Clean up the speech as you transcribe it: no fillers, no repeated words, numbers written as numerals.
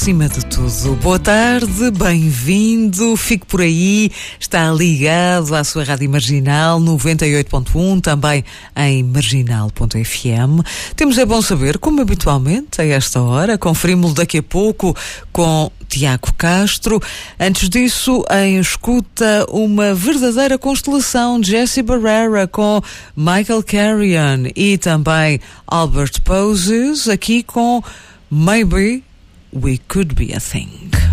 acima de tudo. Boa tarde, bem-vindo, fique por aí, está ligado à sua Rádio Marginal 98.1, também em marginal.fm. Temos bom saber, como habitualmente, a esta hora, conferimos-lo daqui a pouco com Tiago Castro. Antes disso, em escuta, uma verdadeira constelação de Jessie Barrera com Michael Carrion e também Albert Poses, aqui com Maybe We Could Be a Thing.